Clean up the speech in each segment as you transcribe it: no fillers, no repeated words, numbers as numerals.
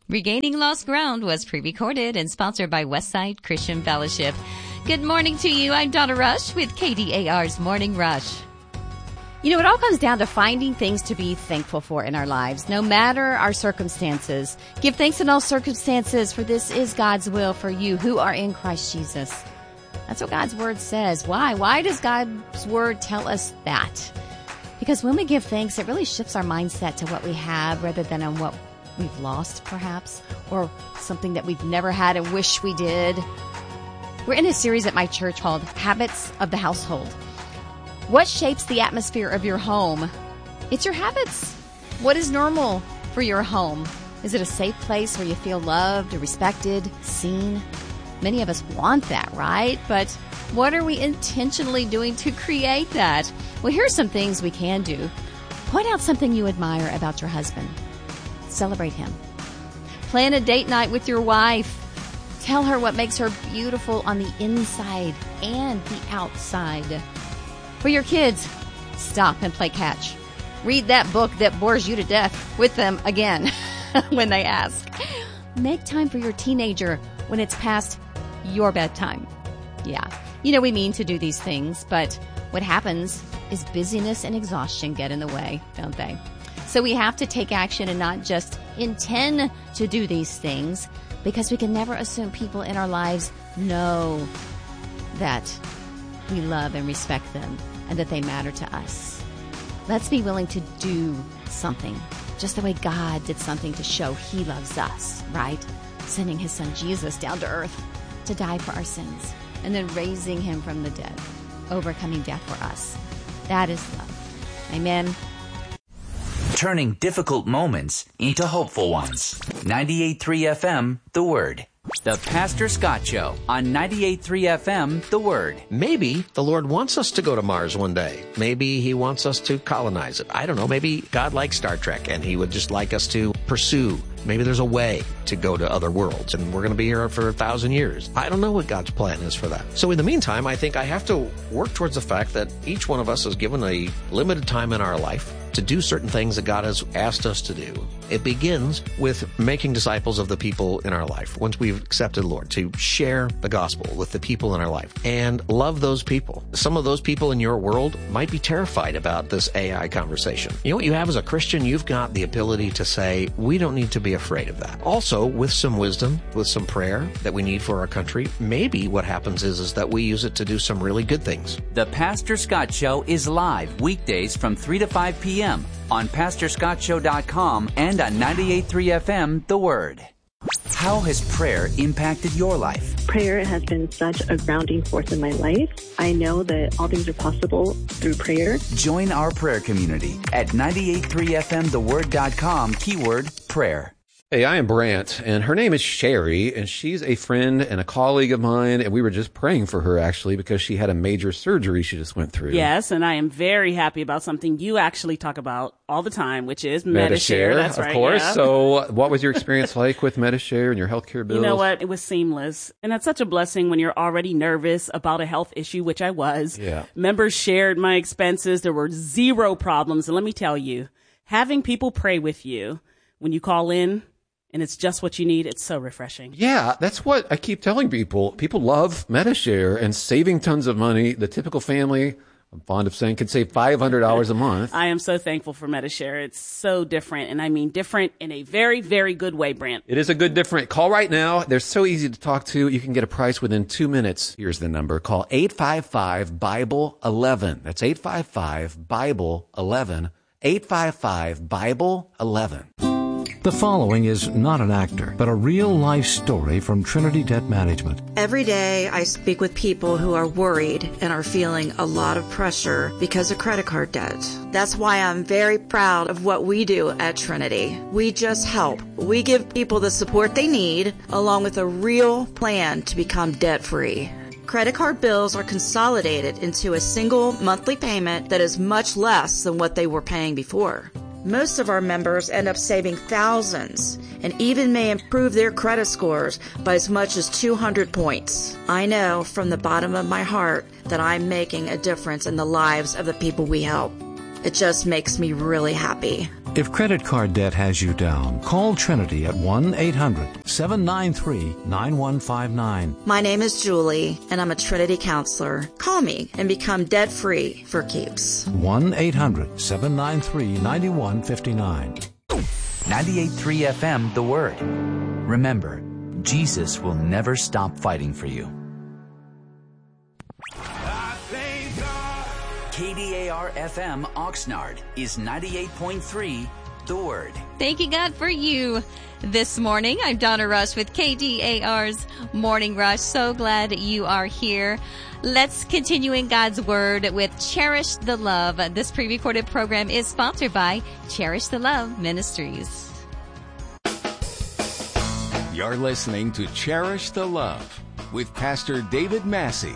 Regaining Lost Ground was pre-recorded and sponsored by Westside Christian Fellowship. Good morning to you. I'm Donna Rush with KDAR's Morning Rush. You know, it all comes down to finding things to be thankful for in our lives, no matter our circumstances. Give thanks in all circumstances, for this is God's will for you who are in Christ Jesus. That's what God's Word says. Why? Why does God's Word tell us that? Because when we give thanks, it really shifts our mindset to what we have rather than on what we've lost, perhaps, or something that we've never had and wish we did. We're in a series at my church called Habits of the Household. What shapes the atmosphere of your home? It's your habits. What is normal for your home? Is it a safe place where you feel loved, respected, seen? Many of us want that, right? But what are we intentionally doing to create that? Well, here's some things we can do. Point out something you admire about your husband. Celebrate him. Plan a date night with your wife. Tell her what makes her beautiful on the inside and the outside. For your kids, stop and play catch. Read that book that bores you to death with them again when they ask. Make time for your teenager when it's past your bedtime. Yeah, you know we mean to do these things, but what happens is busyness and exhaustion get in the way, don't they? So we have to take action and not just intend to do these things, because we can never assume people in our lives know that we love and respect them and that they matter to us. Let's be willing to do something, just the way God did something to show He loves us, right? Sending His Son Jesus down to earth to die for our sins and then raising Him from the dead, overcoming death for us. That is love. Amen. Turning difficult moments into hopeful ones. 98.3 FM, The Word. The Pastor Scott Show on 98.3 FM, The Word. Maybe the Lord wants us to go to Mars one day. Maybe He wants us to colonize it. I don't know. Maybe God likes Star Trek and He would just like us to pursue. Maybe there's a way to go to other worlds and we're going to be here for 1,000 years. I don't know what God's plan is for that. So in the meantime, I think I have to work towards the fact that each one of us is given a limited time in our life to do certain things that God has asked us to do. It begins with making disciples of the people in our life. Once we've accepted the Lord, to share the gospel with the people in our life and love those people. Some of those people in your world might be terrified about this AI conversation. You know what you have as a Christian? You've got the ability to say, we don't need to be afraid of that. Also, with some wisdom, with some prayer that we need for our country, maybe what happens is that we use it to do some really good things. The Pastor Scott Show is live weekdays from 3 to 5 p.m. on PastorScottShow.com and on 98.3 FM, The Word. How has prayer impacted your life? Prayer has been such a grounding force in my life. I know that all things are possible through prayer. Join our prayer community at 98.3FMTheWord.com, keyword prayer. Hey, I am Brant, and her name is Sherry, and she's a friend and a colleague of mine, and we were just praying for her, actually, because she had a major surgery she just went through. Yes, and I am very happy about something you actually talk about all the time, which is Medi-Share. That's right, of course. Yeah. So what was your experience like with Medi-Share and your healthcare bills? You know what? It was seamless. And that's such a blessing when you're already nervous about a health issue, which I was. Yeah. Members shared my expenses. There were zero problems. And let me tell you, having people pray with you when you call in, and it's just what you need, it's so refreshing. Yeah, that's what I keep telling people. People love Medi-Share and saving tons of money. The typical family, I'm fond of saying, could save $500 a month. I am so thankful for Medi-Share. It's so different, and I mean different in a very, very good way, Brant. It is a good different. Call right now. They're so easy to talk to. You can get a price within 2 minutes. Here's the number. Call 855-BIBLE-11. That's 855-BIBLE-11. 855-BIBLE-11. The following is not an actor, but a real-life story from Trinity Debt Management. Every day I speak with people who are worried and are feeling a lot of pressure because of credit card debt. That's why I'm very proud of what we do at Trinity. We just help. We give people the support they need, along with a real plan to become debt-free. Credit card bills are consolidated into a single monthly payment that is much less than what they were paying before. Most of our members end up saving thousands and even may improve their credit scores by as much as 200 points. I know from the bottom of my heart that I'm making a difference in the lives of the people we help. It just makes me really happy. If credit card debt has you down, call Trinity at 1-800-793-9159. My name is Julie, and I'm a Trinity counselor. Call me and become debt-free for keeps. 1-800-793-9159. 98.3 FM, The Word. Remember, Jesus will never stop fighting for you. KDAR FM Oxnard is 98.3 The Word. Thanking God for you this morning. I'm Donna Rush with KDAR's Morning Rush. So glad you are here. Let's continue in God's Word with Cherish the Love. This pre-recorded program is sponsored by Cherish the Love Ministries. You're listening to Cherish the Love with Pastor David Massey.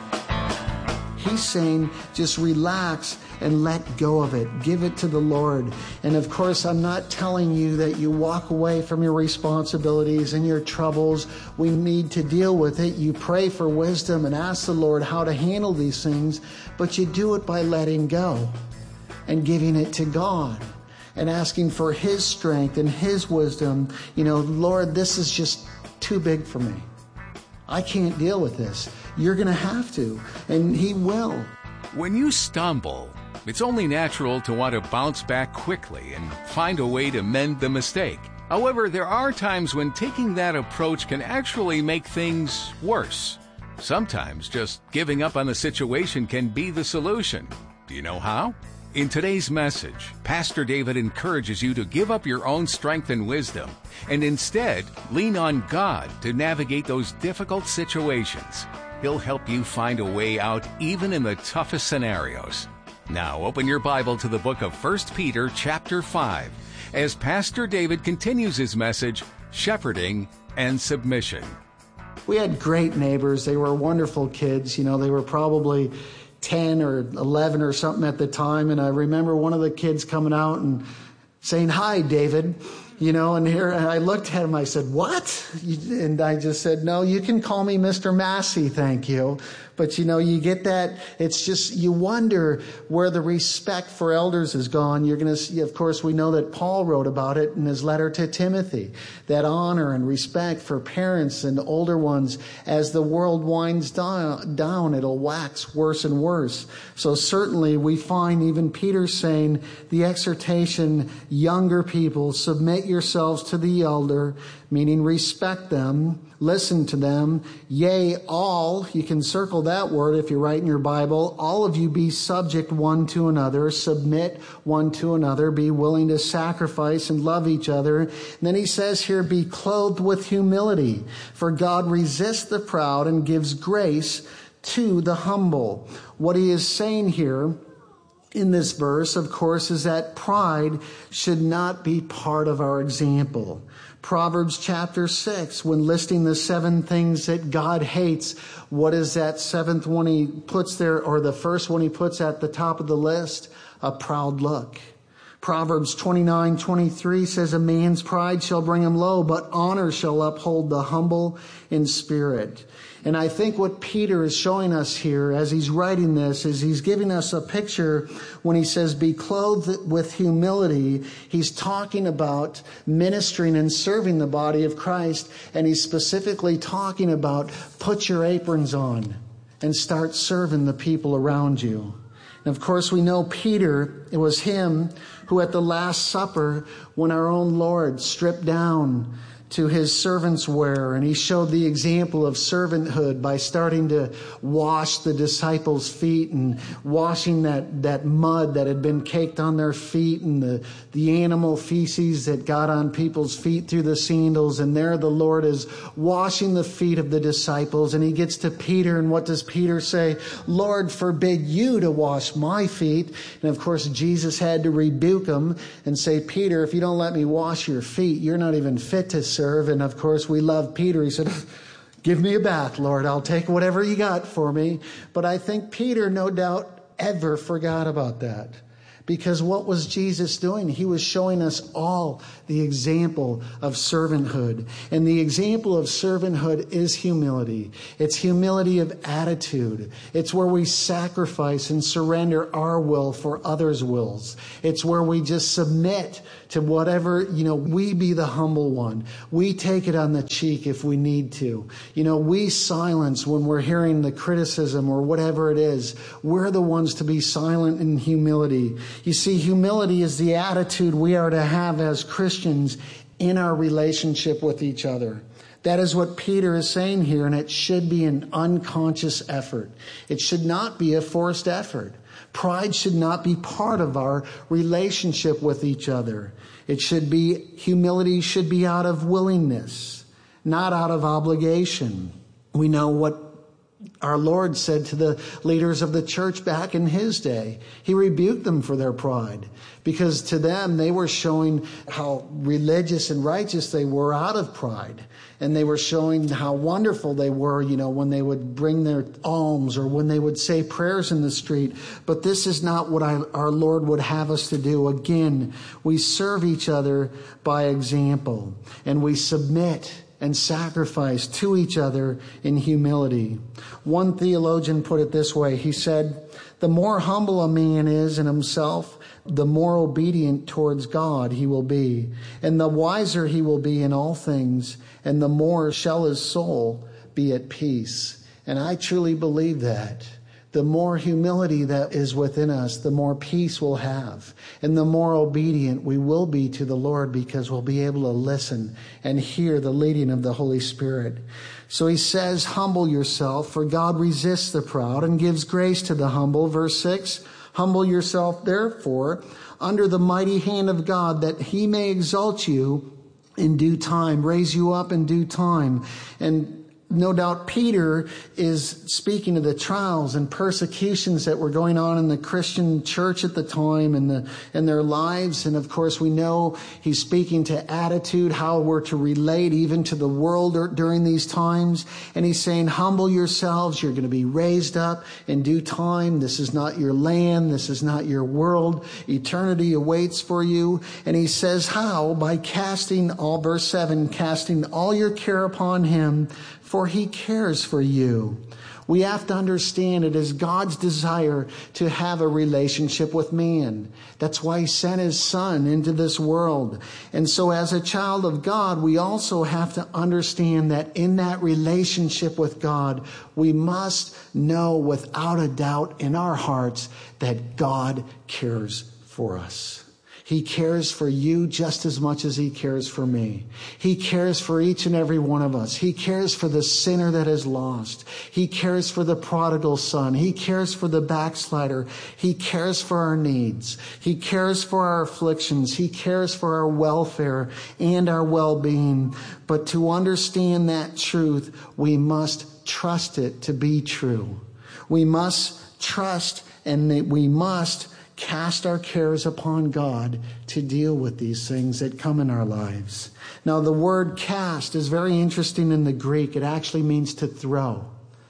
He's saying just relax and let go of it. Give it to the Lord. And of course, I'm not telling you that you walk away from your responsibilities and your troubles. We need to deal with it. You pray for wisdom and ask the Lord how to handle these things, but you do it by letting go and giving it to God and asking for His strength and His wisdom. You know, Lord, this is just too big for me. I can't deal with this. You're going to have to, and He will. When you stumble, it's only natural to want to bounce back quickly and find a way to mend the mistake. However, there are times when taking that approach can actually make things worse. Sometimes just giving up on the situation can be the solution. Do you know how? In today's message, Pastor David encourages you to give up your own strength and wisdom and instead lean on God to navigate those difficult situations. He'll help you find a way out even in the toughest scenarios. Now open your Bible to the book of 1 Peter chapter 5 as Pastor David continues his message, Shepherding and Submission. We had great neighbors. They were wonderful kids. You know, they were probably 10 or 11 or something at the time. And I remember one of the kids coming out and saying, "Hi, David." You know, and here I looked at him, I said, "What?" And I just said, "No, you can call me Mr. Massey, thank you." But, you know, you get that. It's just, you wonder where the respect for elders has gone. You're going to see, of course, we know that Paul wrote about it in his letter to Timothy, that honor and respect for parents and older ones. As the world winds down, it'll wax worse and worse. So certainly we find even Peter saying the exhortation, younger people, submit yourselves to the elder, meaning respect them, listen to them. Yea, all, you can circle that word if you're writing your Bible, all of you be subject one to another, submit one to another, be willing to sacrifice and love each other. And then he says here, be clothed with humility, for God resists the proud and gives grace to the humble. What he is saying here in this verse, of course, is that pride should not be part of our example. Proverbs chapter 6, when listing the 7 things that God hates, what is that seventh one he puts there, or the first one he puts at the top of the list? A proud look. Proverbs 29:23 says, a man's pride shall bring him low, but honor shall uphold the humble in spirit. And I think what Peter is showing us here as he's writing this is he's giving us a picture when he says, be clothed with humility. He's talking about ministering and serving the body of Christ. And he's specifically talking about put your aprons on and start serving the people around you. And of course, we know Peter, it was him who at the Last Supper, when our own Lord stripped down to his servant's wear, and he showed the example of servanthood by starting to wash the disciples' feet and washing that mud that had been caked on their feet and the animal feces that got on people's feet through the sandals. And there the Lord is washing the feet of the disciples, and he gets to Peter, and what does Peter say? Lord, forbid you to wash my feet. And of course, Jesus had to rebuke him and say, Peter, if you don't let me wash your feet, you're not even fit to serve. And of course, we love Peter. He said, give me a bath, Lord. I'll take whatever you got for me. But I think Peter, no doubt, ever forgot about that. Because what was Jesus doing? He was showing us all the example of servanthood. And the example of servanthood is humility. It's humility of attitude. It's where we sacrifice and surrender our will for others' wills. It's where we just submit to whatever, we be the humble one. We take it on the cheek if we need to. We silence when we're hearing the criticism or whatever it is. We're the ones to be silent in humility. You see, humility is the attitude we are to have as Christians in our relationship with each other. That is what Peter is saying here, and it should be an unconscious effort. It should not be a forced effort. Pride should not be part of our relationship with each other. Humility should be out of willingness, not out of obligation. We know what our Lord said to the leaders of the church back in his day. He rebuked them for their pride, because to them they were showing how religious and righteous they were out of pride. And they were showing how wonderful they were, when they would bring their alms or when they would say prayers in the street. But this is not what our Lord would have us to do. Again, we serve each other by example, and we submit and sacrifice to each other in humility. One theologian put it this way. He said, "The more humble a man is in himself, the more obedient towards God he will be, and the wiser he will be in all things, and the more shall his soul be at peace." And I truly believe that. The more humility that is within us, the more peace we'll have. And the more obedient we will be to the Lord, because we'll be able to listen and hear the leading of the Holy Spirit. So he says, humble yourself, for God resists the proud and gives grace to the humble. Verse 6, humble yourself, therefore, under the mighty hand of God, that he may exalt you in due time, raise you up in due time. And no doubt Peter is speaking of the trials and persecutions that were going on in the Christian church at the time and in their lives. And of course, we know he's speaking to attitude, how we're to relate even to the world during these times. And he's saying, humble yourselves. You're going to be raised up in due time. This is not your land. This is not your world. Eternity awaits for you. And he says how? By verse 7, casting all your care upon him, for he cares for you. We have to understand it is God's desire to have a relationship with man. That's why he sent his son into this world. And so as a child of God, we also have to understand that in that relationship with God, we must know without a doubt in our hearts that God cares for us. He cares for you just as much as he cares for me. He cares for each and every one of us. He cares for the sinner that is lost. He cares for the prodigal son. He cares for the backslider. He cares for our needs. He cares for our afflictions. He cares for our welfare and our well-being. But to understand that truth, we must trust it to be true. We must trust, and we must cast our cares upon God to deal with these things that come in our lives. Now, the word cast is very interesting in the Greek. It actually means to throw.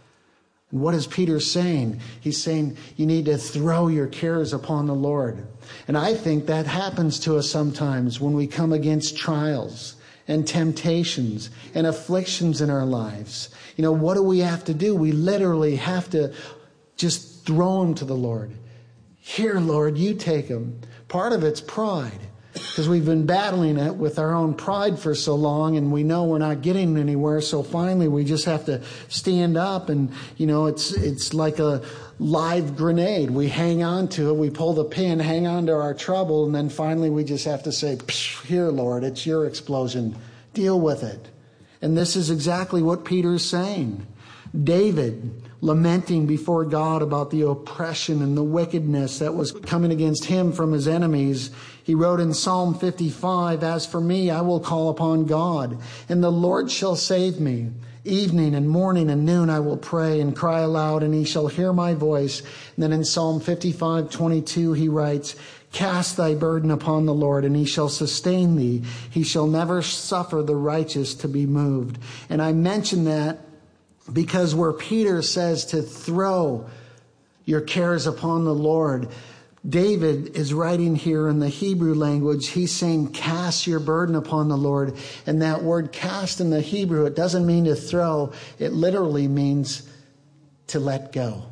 And what is Peter saying? He's saying you need to throw your cares upon the Lord. And I think that happens to us sometimes when we come against trials and temptations and afflictions in our lives. What do we have to do? We literally have to just throw them to the Lord. Here, Lord, you take them. Part of it's pride, because we've been battling it with our own pride for so long, and we know we're not getting anywhere. So finally, we just have to stand up, and it's like a live grenade. We hang on to it, we pull the pin, hang on to our trouble, and then finally we just have to say, "Here, Lord, it's your explosion. Deal with it." And this is exactly what Peter's saying. David, lamenting before God about the oppression and the wickedness that was coming against him from his enemies, he wrote in Psalm 55, "As for me, I will call upon God, and the Lord shall save me. Evening and morning and noon I will pray and cry aloud, and he shall hear my voice." And then in Psalm 55:22 he writes, "Cast thy burden upon the Lord, and he shall sustain thee. He shall never suffer the righteous to be moved." And I mention that because where Peter says to throw your cares upon the Lord, David is writing here in the Hebrew language. He's saying, cast your burden upon the Lord. And that word cast in the Hebrew, it doesn't mean to throw. It literally means to let go.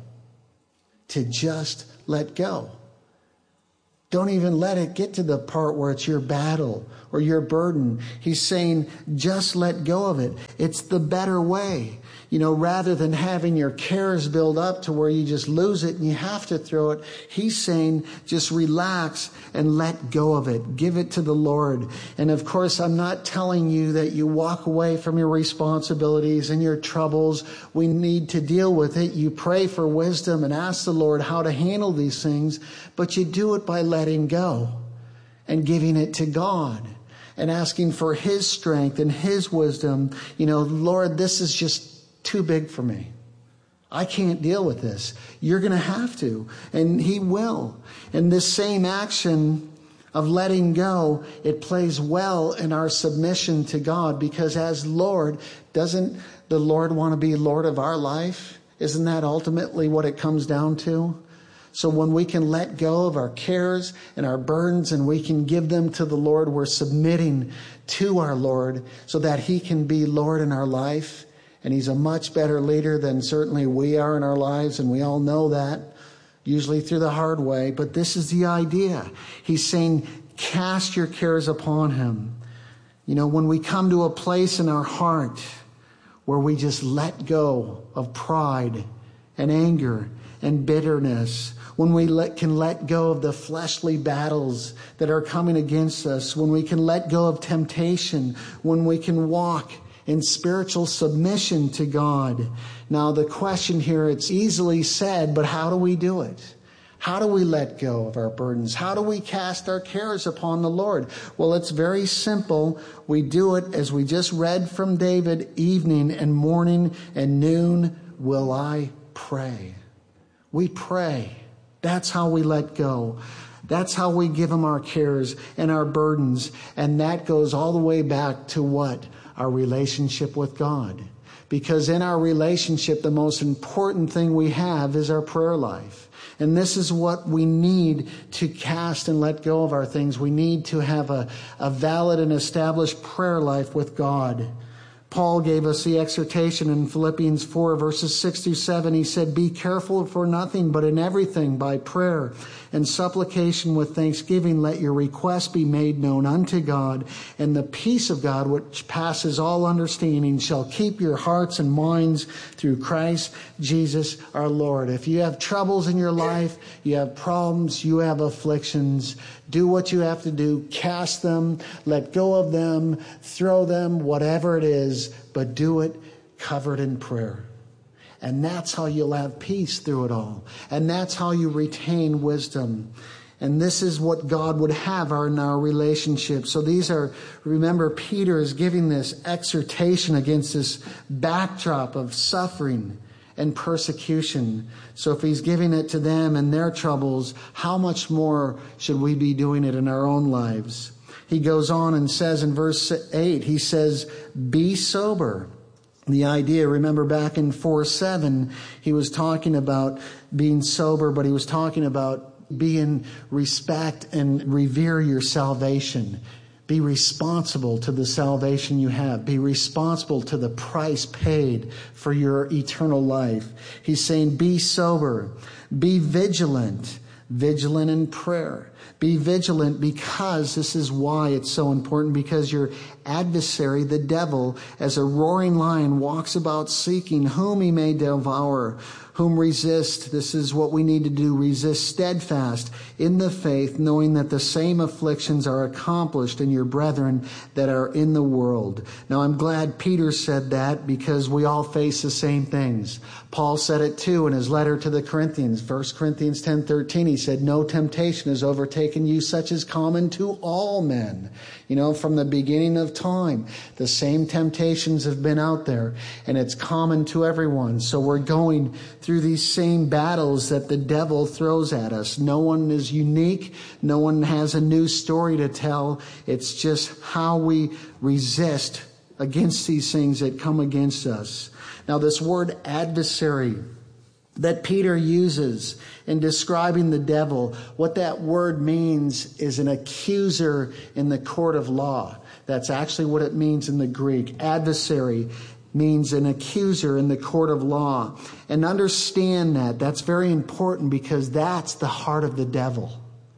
To just let go. Don't even let it get to the part where it's your battle or your burden. He's saying, just let go of it. It's the better way. Rather than having your cares build up to where you just lose it and you have to throw it, he's saying, just relax and let go of it. Give it to the Lord. And of course, I'm not telling you that you walk away from your responsibilities and your troubles. We need to deal with it. You pray for wisdom and ask the Lord how to handle these things, but you do it by letting go and giving it to God and asking for His strength and His wisdom. Lord, this is just too big for me. I can't deal with this. You're going to have to. And He will. And this same action of letting go, it plays well in our submission to God, because as Lord, doesn't the Lord want to be Lord of our life? Isn't that ultimately what it comes down to? So when we can let go of our cares and our burdens and we can give them to the Lord, we're submitting to our Lord so that He can be Lord in our life. And He's a much better leader than certainly we are in our lives. And we all know that, usually through the hard way. But this is the idea. He's saying, cast your cares upon Him. When we come to a place in our heart where we just let go of pride and anger and bitterness, when we can let go of the fleshly battles that are coming against us, when we can let go of temptation, when we can walk in spiritual submission to God. Now the question here, it's easily said, but how do we do it? How do we let go of our burdens? How do we cast our cares upon the Lord? Well, it's very simple. We do it as we just read from David, evening and morning and noon will I pray. We pray. That's how we let go. That's how we give Him our cares and our burdens. And that goes all the way back to what? Our relationship with God. Because in our relationship, the most important thing we have is our prayer life. And this is what we need to cast and let go of our things. We need to have a valid and established prayer life with God. Paul gave us the exhortation in Philippians 4, verses 6 through 7. He said, be careful for nothing, but in everything by prayer and supplication with thanksgiving, let your requests be made known unto God. And the peace of God, which passes all understanding, shall keep your hearts and minds through Christ Jesus our Lord. If you have troubles in your life, you have problems, you have afflictions, do what you have to do. Cast them, let go of them, throw them, whatever it is, but do it covered in prayer. And that's how you'll have peace through it all. And that's how you retain wisdom. And this is what God would have in our relationship. So remember, Peter is giving this exhortation against this backdrop of suffering and persecution. So if He's giving it to them and their troubles, how much more should we be doing it in our own lives? He goes on and says in verse 8, he says, be sober. The idea, remember back in 4:7, he was talking about being sober, but he was talking about being respect and revere your salvation. Be responsible to the salvation you have. Be responsible to the price paid for your eternal life. He's saying, be sober, be vigilant, vigilant in prayer. Be vigilant, because this is why it's so important, because your adversary, the devil, as a roaring lion, walks about seeking whom he may devour. Whom resist. This is what we need to do. Resist steadfast in the faith, knowing that the same afflictions are accomplished in your brethren that are in the world. Now, I'm glad Peter said that, because we all face the same things. Paul said it too in his letter to the Corinthians. 1 Corinthians 10:13, he said, no temptation has overtaken you such as common to all men. From the beginning of time, the same temptations have been out there, and it's common to everyone. So we're going through these same battles that the devil throws at us. No one is unique. No one has a new story to tell. It's just how we resist against these things that come against us. Now, this word adversary, that Peter uses in describing the devil, what that word means is an accuser in the court of law. That's actually what it means in the Greek. Adversary means an accuser in the court of law. And understand that. That's very important because that's the heart of the devil.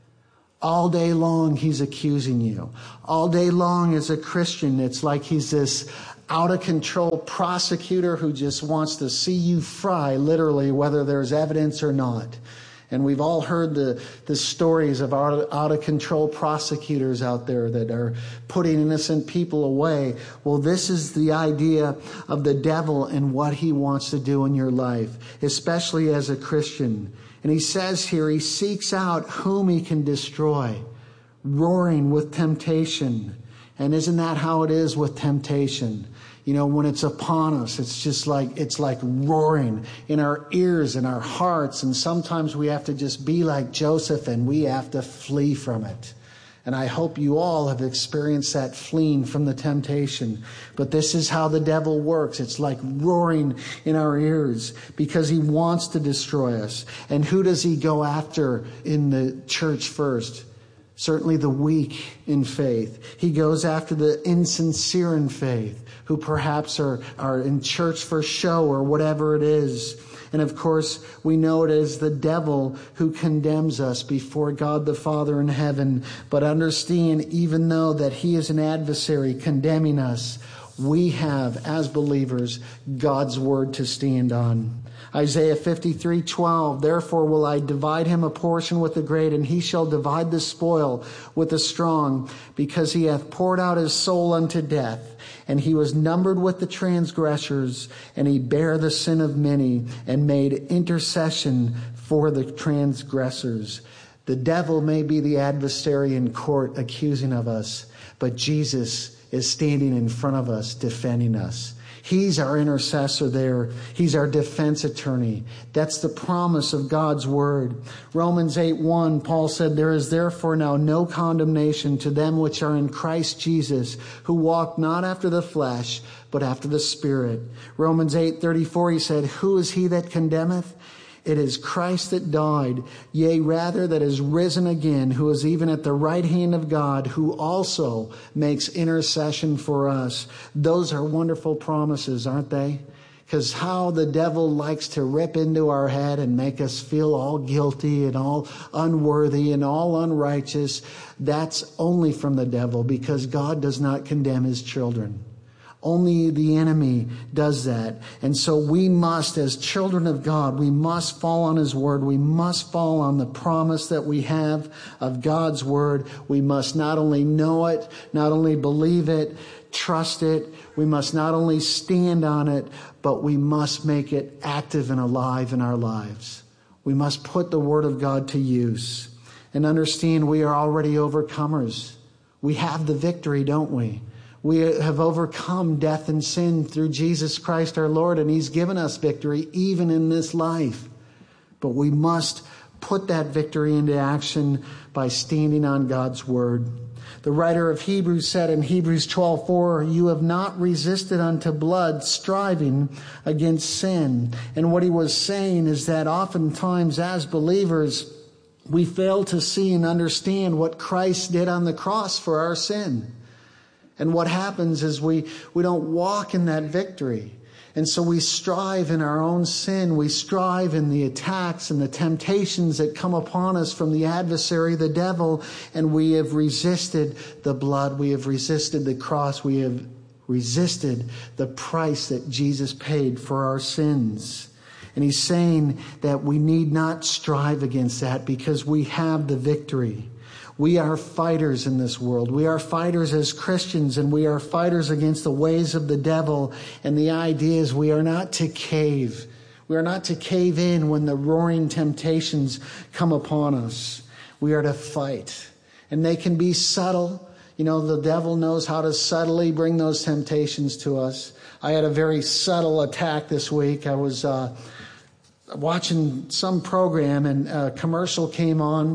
All day long, he's accusing you. All day long, as a Christian, it's like he's this out-of-control prosecutor who just wants to see you fry, literally, whether there's evidence or not. And we've all heard the stories of out-of-control prosecutors out there that are putting innocent people away. Well, this is the idea of the devil and what he wants to do in your life, especially as a Christian. And he says here, he seeks out whom he can destroy, roaring with temptation. And isn't that how it is with temptation? You know, when it's upon us, it's like roaring in our ears and our hearts. And sometimes we have to just be like Joseph and we have to flee from it. And I hope you all have experienced that fleeing from the temptation. But this is how the devil works. It's like roaring in our ears because he wants to destroy us. And who does he go after in the church first? Certainly the weak in faith. He goes after the insincere in faith, who perhaps are in church for show or whatever it is. And of course, we know it as the devil who condemns us before God the Father in heaven. But understand, even though that he is an adversary condemning us, we have, as believers, God's word to stand on. Isaiah 53:12, therefore will I divide him a portion with the great, and he shall divide the spoil with the strong, because he hath poured out his soul unto death, and he was numbered with the transgressors, and he bare the sin of many, and made intercession for the transgressors. The devil may be the adversary in court accusing of us, but Jesus is standing in front of us, defending us. He's our intercessor there. He's our defense attorney. That's the promise of God's word. Romans 8:1, Paul said, there is therefore now no condemnation to them which are in Christ Jesus, who walk not after the flesh, but after the Spirit. Romans 8:34, he said, who is he that condemneth? It is Christ that died, yea, rather that is risen again, who is even at the right hand of God, who also makes intercession for us. Those are wonderful promises, aren't they? Because how the devil likes to rip into our head and make us feel all guilty and all unworthy and all unrighteous. That's only from the devil, because God does not condemn his children. Only the enemy does that. And so we must, as children of God, we must fall on his word. We must fall on the promise that we have of God's word. We must not only know it, not only believe it, trust it. We must not only stand on it, but we must make it active and alive in our lives. We must put the word of God to use and understand we are already overcomers. We have the victory, don't we? We have overcome death and sin through Jesus Christ our Lord, and he's given us victory even in this life. But we must put that victory into action by standing on God's word. The writer of Hebrews said in Hebrews 12:4, you have not resisted unto blood, striving against sin. And what he was saying is that oftentimes as believers, we fail to see and understand what Christ did on the cross for our sin. And what happens is we don't walk in that victory. And so we strive in our own sin. We strive in the attacks and the temptations that come upon us from the adversary, the devil. And we have resisted the blood. We have resisted the cross. We have resisted the price that Jesus paid for our sins. And he's saying that we need not strive against that because we have the victory. We are fighters in this world. We are fighters as Christians, and we are fighters against the ways of the devil. And the idea is we are not to cave. We are not to cave in when the roaring temptations come upon us. We are to fight. And they can be subtle. You know, the devil knows how to subtly bring those temptations to us. I had a very subtle attack this week. I was watching some program, and a commercial came on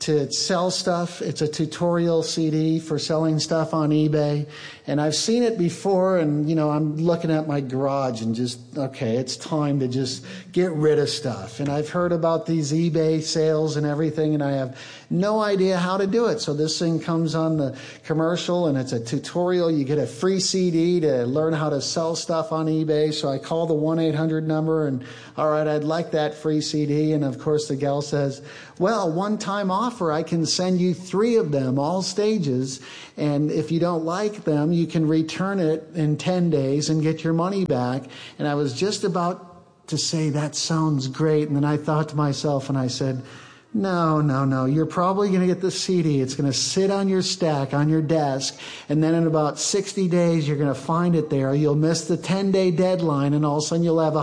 to sell stuff. It's a tutorial CD for selling stuff on eBay. And I've seen it before, and, I'm looking at my garage and okay, it's time to just get rid of stuff. And I've heard about these eBay sales and everything, and I have no idea how to do it. So this thing comes on the commercial, and it's a tutorial. You get a free CD to learn how to sell stuff on eBay. So I call the 1-800 number, and all right, I'd like that free CD. And of course the gal says, well, one-time offer, I can send you 3 of them, all stages. And if you don't like them, you can return it in 10 days and get your money back. And I was just about to say, that sounds great. And then I thought to myself, and I said, no. You're probably going to get the CD. It's going to sit on your stack, on your desk. And then in about 60 days, you're going to find it there. You'll miss the 10-day deadline, and all of a sudden you'll have a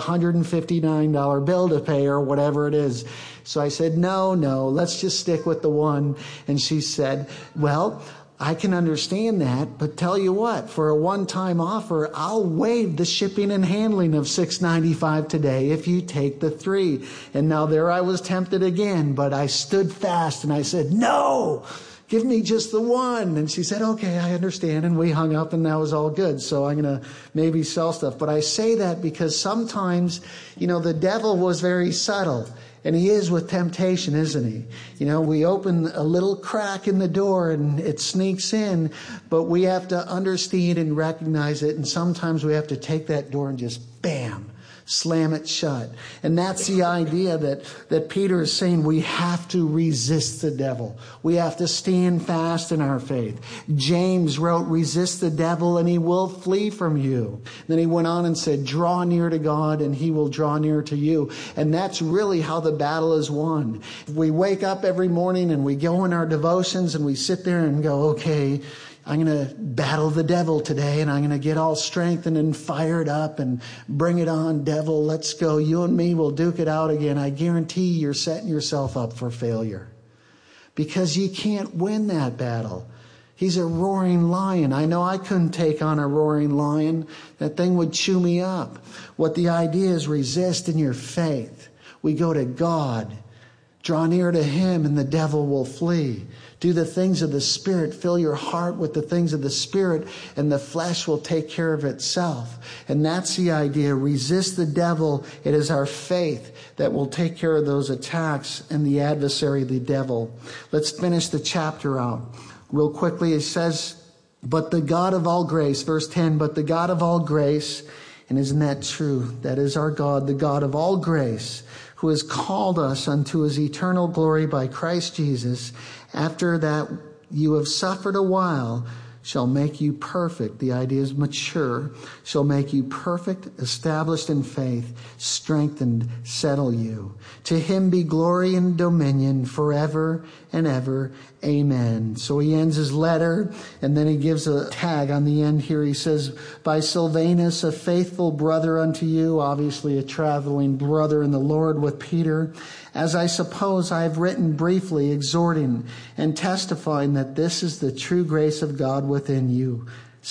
$159 bill to pay or whatever it is. So I said, no, let's just stick with the one. And she said, well, I can understand that, but tell you what, for a one-time offer, I'll waive the shipping and handling of $6.95 today if you take the 3. And now there I was tempted again, but I stood fast and I said, no, give me just the 1. And she said, okay, I understand. And we hung up, and that was all good. So I'm going to maybe sell stuff. But I say that because sometimes, the devil was very subtle. And he is with temptation, isn't he? We open a little crack in the door and it sneaks in, but we have to understand and recognize it. And sometimes we have to take that door and just bam, slam it shut. And that's the idea that Peter is saying. We have to resist the devil. We have to stand fast in our faith. James wrote, resist the devil and he will flee from you. Then he went on and said, draw near to God and he will draw near to you. And that's really how the battle is won. We wake up every morning and we go in our devotions and we sit there and go, okay, I'm going to battle the devil today, and I'm going to get all strengthened and fired up and bring it on, devil. Let's go. You and me will duke it out again. I guarantee you're setting yourself up for failure because you can't win that battle. He's a roaring lion. I know I couldn't take on a roaring lion. That thing would chew me up. What the idea is, resist in your faith. We go to God. Draw near to him and the devil will flee. Do the things of the Spirit. Fill your heart with the things of the Spirit, and the flesh will take care of itself. And that's the idea. Resist the devil. It is our faith that will take care of those attacks and the adversary, the devil. Let's finish the chapter out. Real quickly, it says, but the God of all grace, verse 10, but the God of all grace, and isn't that true? That is our God, the God of all grace, who has called us unto his eternal glory by Christ Jesus, after that you have suffered a while, shall make you perfect. The idea is mature. Shall make you perfect, established in faith, strengthened, settle you. To him be glory and dominion forever and ever. Amen. So he ends his letter, and then he gives a tag on the end here. He says, by Silvanus, a faithful brother unto you, obviously a traveling brother in the Lord with Peter, as I suppose I have written briefly, exhorting and testifying that this is the true grace of God within you.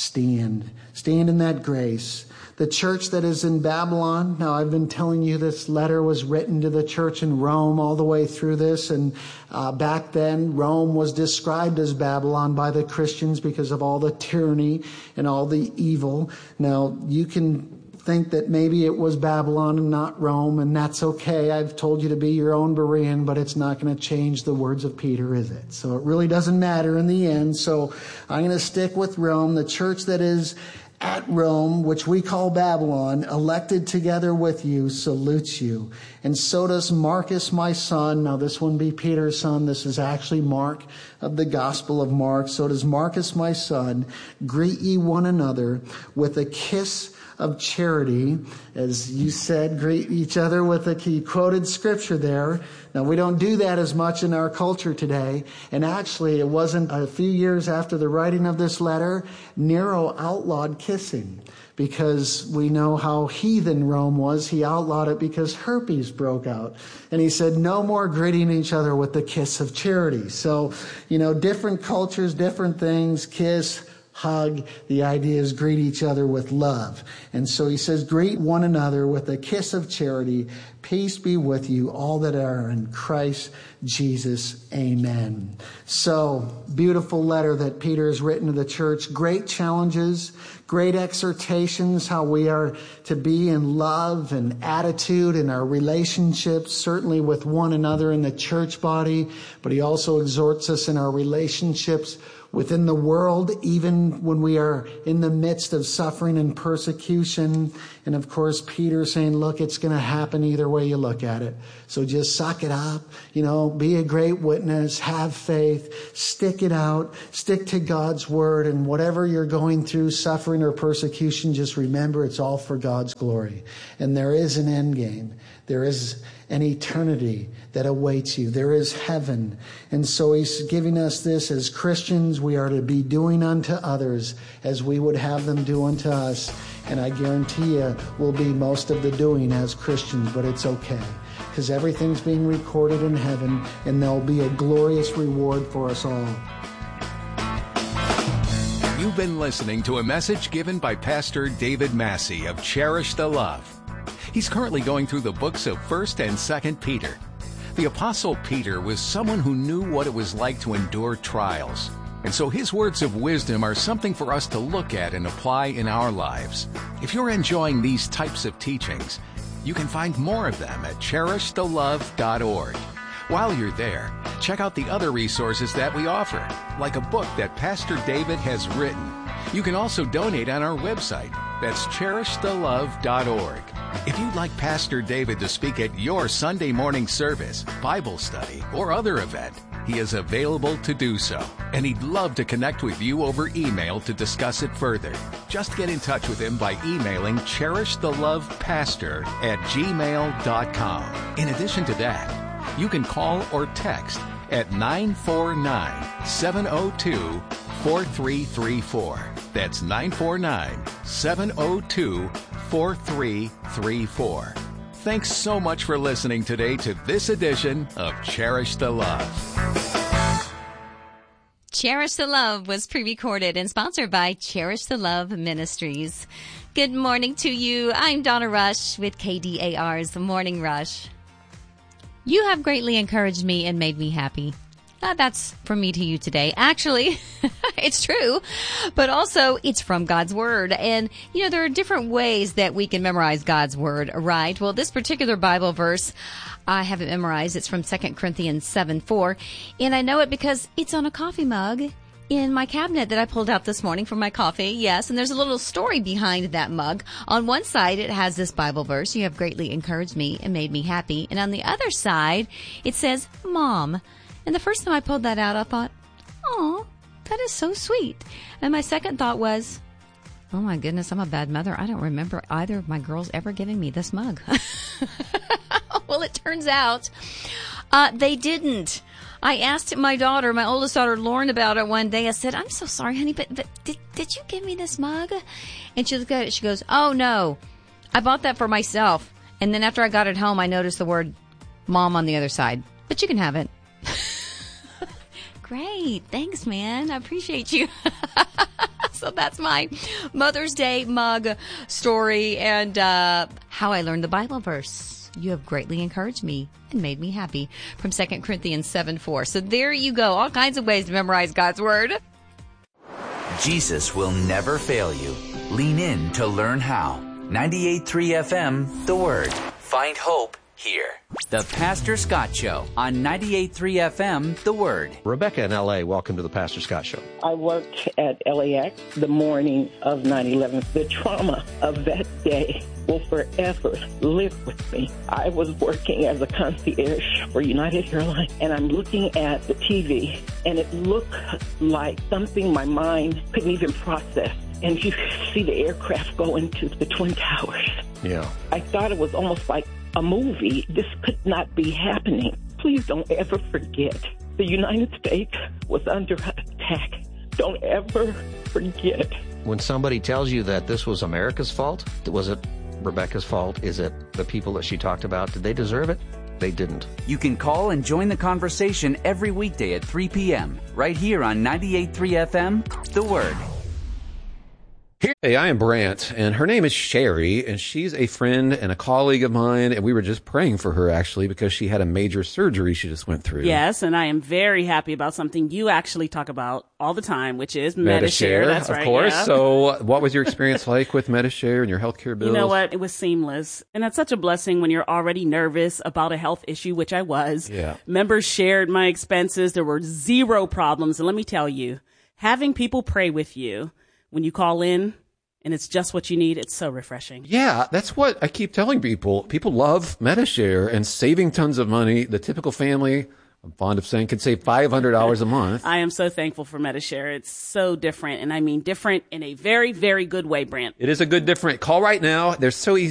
Stand in that grace. The church that is in Babylon, now I've been telling you this letter was written to the church in Rome all the way through this. And back then, Rome was described as Babylon by the Christians because of all the tyranny and all the evil. Now, you can think that maybe it was Babylon and not Rome, and that's okay. I've told you to be your own Berean, but it's not going to change the words of Peter, is it? So it really doesn't matter in the end. So I'm going to stick with Rome. The church that is at Rome, which we call Babylon, elected together with you, salutes you. And so does Marcus, my son. Now, this wouldn't be Peter's son. This is actually Mark of the Gospel of Mark. So does Marcus, my son. Greet ye one another with a kiss of charity. As you said, greet each other with you quoted scripture there. Now, we don't do that as much in our culture today. And actually, it wasn't a few years after the writing of this letter, Nero outlawed kissing, because we know how heathen Rome was. He outlawed it because herpes broke out. And he said, no more greeting each other with the kiss of charity. So, different cultures, different things, kiss, hug. The idea is greet each other with love. And so he says, greet one another with a kiss of charity. Peace be with you, all that are in Christ Jesus. Amen. So, beautiful letter that Peter has written to the church. Great challenges, great exhortations, how we are to be in love and attitude in our relationships, certainly with one another in the church body. But he also exhorts us in our relationships within the world, even when we are in the midst of suffering and persecution. And of course, Peter saying, look, it's going to happen either way you look at it. So just suck it up, be a great witness, have faith, stick it out, stick to God's word. And whatever you're going through, suffering or persecution, just remember it's all for God's glory. And there is an end game. There is an eternity that awaits you. There is heaven. And so he's giving us this as Christians. We are to be doing unto others as we would have them do unto us. And I guarantee you we'll be most of the doing as Christians, but it's okay, because everything's being recorded in heaven, and there'll be a glorious reward for us all. You've been listening to a message given by Pastor David Massey of Cherish the Love. He's currently going through the books of 1st and 2nd Peter. The Apostle Peter was someone who knew what it was like to endure trials. And so his words of wisdom are something for us to look at and apply in our lives. If you're enjoying these types of teachings, you can find more of them at CherishTheLove.org. While you're there, check out the other resources that we offer, like a book that Pastor David has written. You can also donate on our website. That's CherishTheLove.org. If you'd like Pastor David to speak at your Sunday morning service, Bible study, or other event, he is available to do so. And he'd love to connect with you over email to discuss it further. Just get in touch with him by emailing CherishTheLovePastor@gmail.com. In addition to that, you can call or text at 949-702-4334. That's 949-702-4334. Thanks so much for listening today to this edition of Cherish the Love. Cherish the Love was pre-recorded and sponsored by Cherish the Love Ministries. Good morning to you. I'm Donna Rush with KDAR's Morning Rush. You have greatly encouraged me and made me happy. That's from me to you today. Actually, it's true, but also it's from God's Word. And, there are different ways that we can memorize God's Word, right? Well, this particular Bible verse, I have it memorized. It's from 2 Corinthians 7:4. And I know it because it's on a coffee mug in my cabinet that I pulled out this morning for my coffee. Yes, and there's a little story behind that mug. On one side, it has this Bible verse, you have greatly encouraged me and made me happy. And on the other side, it says, Mom. And the first time I pulled that out, I thought, oh, that is so sweet. And my second thought was, oh my goodness, I'm a bad mother. I don't remember either of my girls ever giving me this mug. Well, it turns out they didn't. I asked my daughter, my oldest daughter, Lauren, about it one day. I said, I'm so sorry, honey, but did you give me this mug? And she looked at it. She goes, oh, no, I bought that for myself. And then after I got it home, I noticed the word Mom on the other side. But you can have it. Great. Thanks, man. I appreciate you. So that's my Mother's Day mug story and how I learned the Bible verse. You have greatly encouraged me and made me happy from 2 Corinthians 7:4. So there you go. All kinds of ways to memorize God's Word. Jesus will never fail you. Lean in to learn how. 98.3 FM, The Word. Find hope here. The Pastor Scott Show on 98.3 FM, The Word. Rebecca in L.A., welcome to the Pastor Scott Show. I worked at LAX the morning of 9/11. The trauma of that day will forever live with me. I was working as a concierge for United Airlines, and I'm looking at the TV, and it looked like something my mind couldn't even process. And you see the aircraft go into the Twin Towers. Yeah. I thought it was almost like a movie. This could not be happening. Please don't ever forget the United States was under attack. Don't ever forget. When somebody tells you that this was America's fault, was it Rebecca's fault? Is it the people that she talked about? Did they deserve it? They didn't. You can call and join the conversation every weekday at 3 p.m. right here on 98.3 FM, The Word. Hey, I am Brant, and her name is Sherry, and she's a friend and a colleague of mine, and we were just praying for her, actually, because she had a major surgery she just went through. Yes, and I am very happy about something you actually talk about all the time, which is Medi-Share. That's right, of course. Yeah. So what was your experience like with Medi-Share and your healthcare bills? You know what? It was seamless. And that's such a blessing when you're already nervous about a health issue, which I was. Yeah. Members shared my expenses. There were zero problems. And let me tell you, having people pray with you when you call in, and it's just what you need, it's so refreshing. Yeah, that's what I keep telling people. People love Medi-Share and saving tons of money. The typical family, I'm fond of saying, could save $500 a month. I am so thankful for Medi-Share. It's so different, and I mean different in a very, very good way, Brant. It is a good different. Call right now. They're so easy